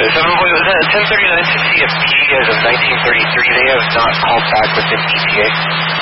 was that 1039 to CFP as of 1933? They have not called back within ETA.